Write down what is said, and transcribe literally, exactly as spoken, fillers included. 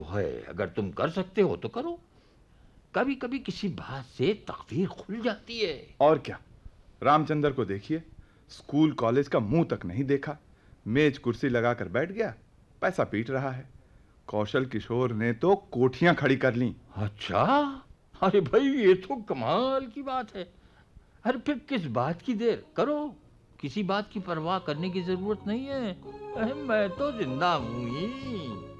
है, अगर तुम कर सकते हो तो करो। कभी कभी किसी बात से तकदीर खुल जाती है। और क्या, रामचंद्र को देखिए, स्कूल कॉलेज का मुंह तक नहीं देखा, मेज कुर्सी लगाकर बैठ गया, पैसा पीट रहा है। कौशल किशोर ने तो कोठियां खड़ी कर लीं। अच्छा, अरे भाई ये तो कमाल की बात है। अरे फिर किस बात की देर, करो। किसी बात की परवाह करने की जरूरत नहीं है। अरे मैं तो जिंदा हूं ही।